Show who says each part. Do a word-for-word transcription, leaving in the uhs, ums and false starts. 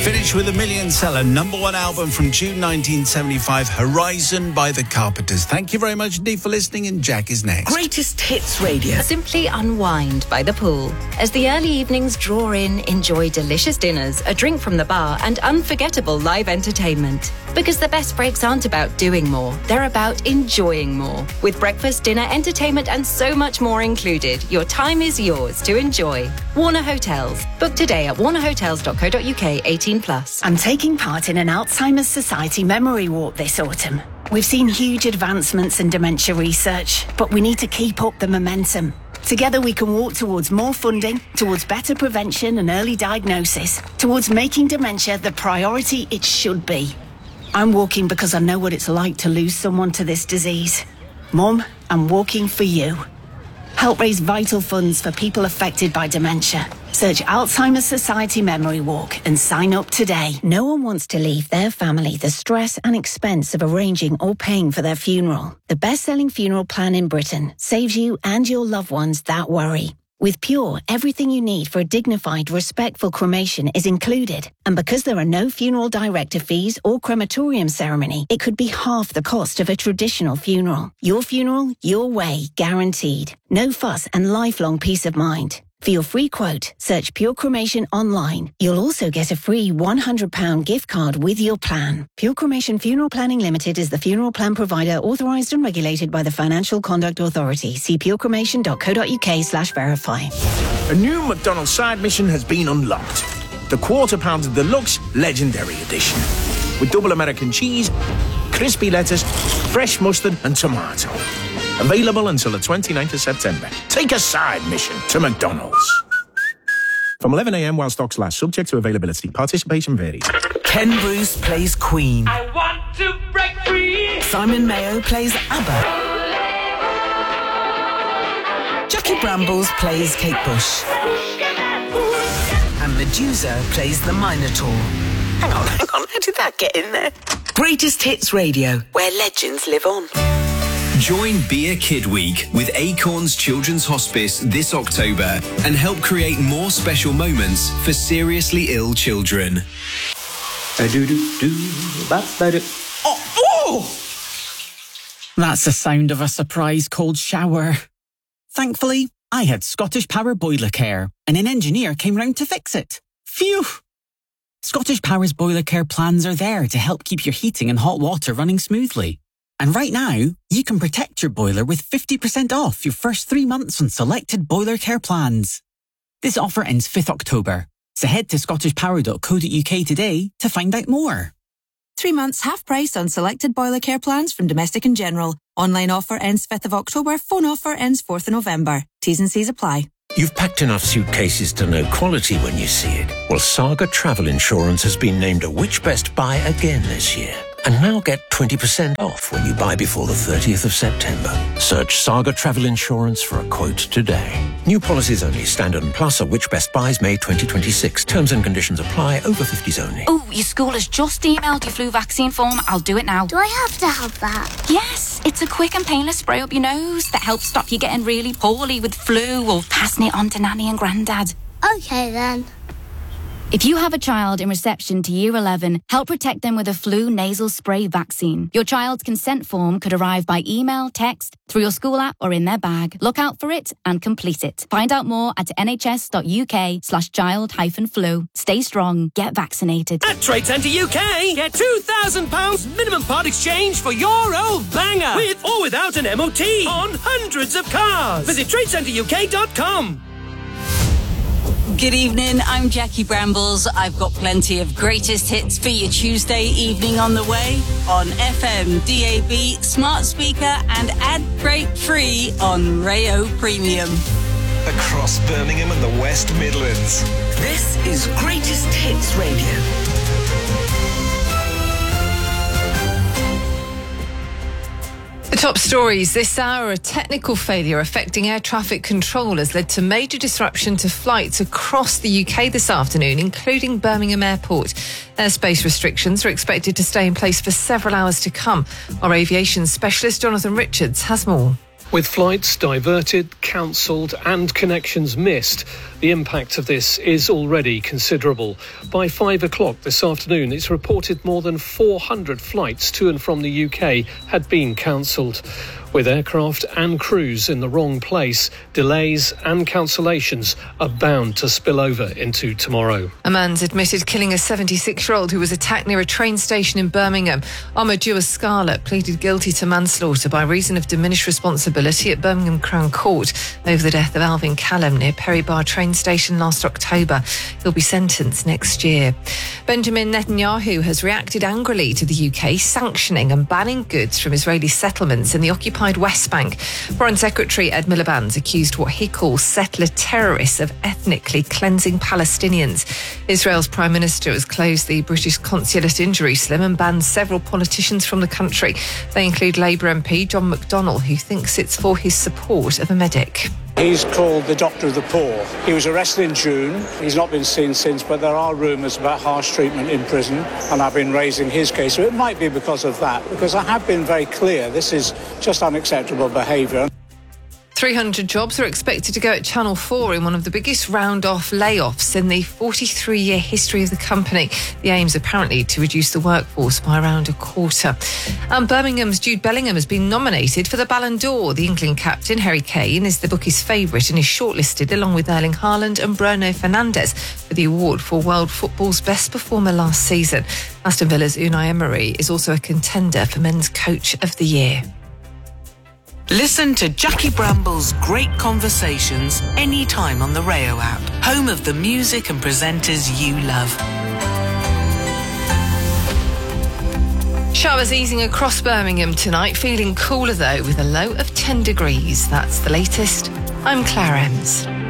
Speaker 1: Finish with a million seller, number one album from June nineteen seventy-five, Horizon by the Carpenters. Thank you very much indeed for listening, and Jack is next.
Speaker 2: Greatest Hits Radio.
Speaker 3: Simply unwind by the pool. As the early evenings draw in, enjoy delicious dinners, a drink from the bar, and unforgettable live entertainment. Because the best breaks aren't about doing more, they're about enjoying more. With breakfast, dinner, entertainment, and so much more included, your time is yours to enjoy. Warner Hotels. Book today at warner hotels dot co dot uk, eighteen plus.
Speaker 4: I'm taking part in an Alzheimer's Society memory walk this autumn. We've seen huge advancements in dementia research, but we need to keep up the momentum. Together we can walk towards more funding, towards better prevention and early diagnosis, towards making dementia the priority it should be. I'm walking because I know what it's like to lose someone to this disease. Mum, I'm walking for you. Help raise vital funds for people affected by dementia. Search Alzheimer's Society Memory Walk and sign up today.
Speaker 5: No one wants to leave their family the stress and expense of arranging or paying for their funeral. The best-selling funeral plan in Britain saves you and your loved ones that worry. With Pure, everything you need for a dignified, respectful cremation is included. And because there are no funeral director fees or crematorium ceremony, it could be half the cost of a traditional funeral. Your funeral, your way, guaranteed. No fuss and lifelong peace of mind. For your free quote, search Pure Cremation online. You'll also get a free one hundred pounds gift card with your plan. Pure Cremation Funeral Planning Limited is the funeral plan provider authorised and regulated by the Financial Conduct Authority. See purecremation dot co dot uk slash verify.
Speaker 6: A new McDonald's side mission has been unlocked. The Quarter Pounder Deluxe Legendary Edition. With double American cheese, crispy lettuce, fresh mustard and tomato. Available until the twenty-ninth of September. Take a side mission to McDonald's. From eleven a m while stocks last, subject to availability. Participation varies.
Speaker 2: Ken Bruce plays Queen.
Speaker 7: I want to break free.
Speaker 2: Simon Mayo plays ABBA. Jackie Brambles plays Kate Bush. And Medusa plays the Minotaur. Hang on, hang on, how did that get in there? Greatest Hits Radio, where legends live on.
Speaker 8: Join Be a Kid Week with Acorns Children's Hospice this October and help create more special moments for seriously ill children.
Speaker 9: Oh, oh! That's the sound of a surprise cold shower. Thankfully, I had Scottish Power Boiler Care and an engineer came round to fix it. Phew! Scottish Power's Boiler Care plans are there to help keep your heating and hot water running smoothly. And right now, you can protect your boiler with fifty percent off your first three months on selected boiler care plans. This offer ends fifth October, so head to scottish power dot co dot uk today to find out more.
Speaker 10: Three months half price on selected boiler care plans from Domestic and General. Online offer ends fifth of October, phone offer ends fourth of November. T's and C's apply.
Speaker 11: You've packed enough suitcases to know quality when you see it. Well, Saga Travel Insurance has been named a Which Best Buy again this year. And now get twenty percent off when you buy before the thirtieth of September. Search Saga Travel Insurance for a quote today. New policies only. Standard and Plus are Which Best Buys May twenty twenty-six. Terms and conditions apply. Over fifties only.
Speaker 12: Oh, your school has just emailed your flu vaccine form. I'll do it now.
Speaker 13: Do I have to have that?
Speaker 12: Yes, it's a quick and painless spray up your nose that helps stop you getting really poorly with flu or passing it on to Nanny and Grandad.
Speaker 13: Okay then.
Speaker 12: If you have a child in reception to Year eleven, help protect them with a flu nasal spray vaccine. Your child's consent form could arrive by email, text, through your school app or in their bag. Look out for it and complete it. Find out more at nhs.uk slash child hyphen flu. Stay strong. Get vaccinated.
Speaker 7: At Trade Centre U K, get two thousand pounds minimum part exchange for your old banger. With or without an M O T on hundreds of cars. Visit trade centre u k dot com.
Speaker 14: Good evening, I'm Jackie Brambles. I've got plenty of greatest hits for your Tuesday evening on the way on F M, D A B, smart speaker and ad break free on Rayo Premium.
Speaker 15: Across Birmingham and the West Midlands.
Speaker 2: This is Greatest Hits Radio.
Speaker 16: The top stories this hour: a technical failure affecting air traffic control has led to major disruption to flights across the U K this afternoon, including Birmingham Airport. Airspace restrictions are expected to stay in place for several hours to come. Our aviation specialist Jonathan Richards has more.
Speaker 17: With flights diverted, cancelled and connections missed, The impact of this is already considerable. By five o'clock this afternoon, it's reported more than four hundred flights to and from the U K had been cancelled. With aircraft and crews in the wrong place, delays and cancellations are bound to spill over into tomorrow.
Speaker 16: A man's admitted killing a seventy-six-year-old who was attacked near a train station in Birmingham. Ahmadua Scarlett pleaded guilty to manslaughter by reason of diminished responsibility at Birmingham Crown Court over the death of Alvin Callum near Perry Bar train station last October. He'll be sentenced next year. Benjamin Netanyahu has reacted angrily to the U K sanctioning and banning goods from Israeli settlements in the occupied West Bank. Foreign Secretary Ed Miliband's accused what he calls settler terrorists of ethnically cleansing Palestinians. Israel's Prime Minister has closed the British consulate in Jerusalem and banned several politicians from the country. They include Labour M P John McDonnell, who thinks it's for his support of a medic.
Speaker 18: He's called the doctor of the poor. He was arrested in June. He's not been seen since, but there are rumours about harsh treatment in prison, and I've been raising his case. So it might be because of that, because I have been very clear this is just unacceptable behaviour.
Speaker 16: three hundred jobs are expected to go at Channel four in one of the biggest round-off layoffs in the forty-three-year history of the company. The aim's apparently to reduce the workforce by around a quarter. And Birmingham's Jude Bellingham has been nominated for the Ballon d'Or. The England captain, Harry Kane, is the bookie's favourite and is shortlisted along with Erling Haaland and Bruno Fernandes for the award for world football's best performer last season. Aston Villa's Unai Emery is also a contender for Men's Coach of the Year.
Speaker 2: Listen to Jackie Bramble's Great Conversations anytime on the Rayo app, home of the music and presenters you love.
Speaker 16: Showers easing across Birmingham tonight, feeling cooler though with a low of ten degrees. That's the latest. I'm Claire Ems.